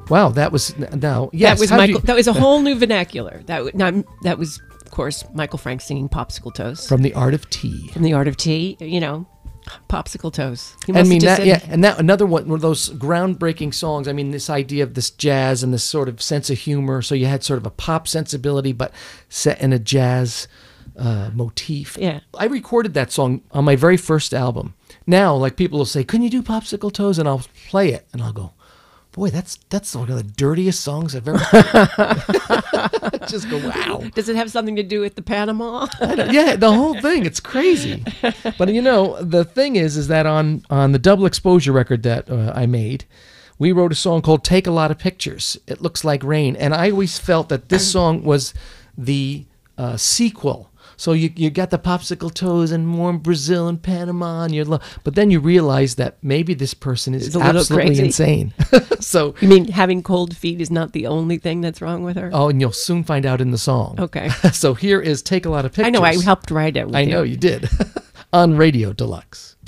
Wow, that was now. Yes, That was how'd Michael. you- That was a whole new vernacular. That was, of course, Michael Frank singing "Popsicle Toes" from The Art of Tea. from The Art of Tea. You know, popsicle toes. He I must mean, have just that, said, yeah, and that another one of those groundbreaking songs. I mean, this idea of this jazz and this sort of sense of humor. So you had sort of a pop sensibility, but set in a jazz motif. Yeah. I recorded that song on my very first album. Now, like people will say, "Can you do Popsicle Toes?" And I'll play it, and I'll go, "Boy, that's one of the dirtiest songs I've ever." Just go, "Wow." Does it have something to do with the Panama? Yeah, the whole thing. It's crazy. But you know, the thing is that on the Double Exposure record that I made, we wrote a song called "Take a Lot of Pictures." It looks like rain, and I always felt that this song was the sequel. So you got the Popsicle Toes and warm Brazil and Panama, and but then you realize that maybe this person is It's a little absolutely crazy. insane. So You mean having cold feet is not the only thing that's wrong with her? oh, and you'll soon find out in the song. Okay. So here is "Take a Lot of Pictures." I know. I helped write it with I you. know you did. On Radio Deluxe.